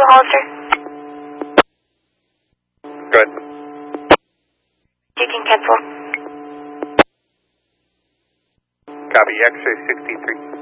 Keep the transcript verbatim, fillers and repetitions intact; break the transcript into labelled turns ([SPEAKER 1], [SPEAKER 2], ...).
[SPEAKER 1] Hollister?
[SPEAKER 2] Good.
[SPEAKER 1] You can cancel.
[SPEAKER 2] Copy, X-ray sixty-three.